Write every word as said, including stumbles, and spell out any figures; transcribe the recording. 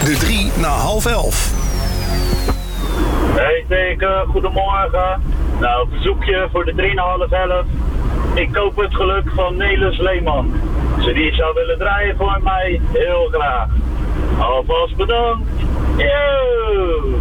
De drie na half elf. Hey Teken, goedemorgen. Nou, verzoekje voor de drie na half elf. Ik koop het geluk van Nelis Leeman. Als je die zou willen draaien voor mij, heel graag. Alvast bedankt. Yo!